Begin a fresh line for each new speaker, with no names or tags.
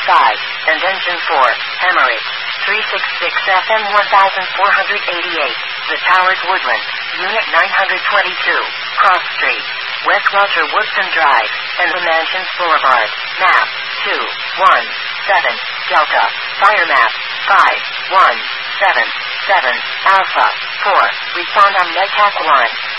5, and engine 4, hemorrhage. 366 FM 1488, The Towers Woodland, Unit 922, Cross Street, West Walter Woodson Drive, and the Mansions Boulevard. Map 217 Delta. Fire map 5177 Alpha 4. Respond on NetCat 1.